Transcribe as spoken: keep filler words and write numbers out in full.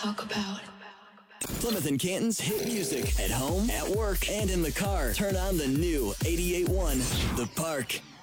talk about. Plymouth and Canton's hit music at home, at work, and in the car. Turn on the new eighty-eight point one The Park.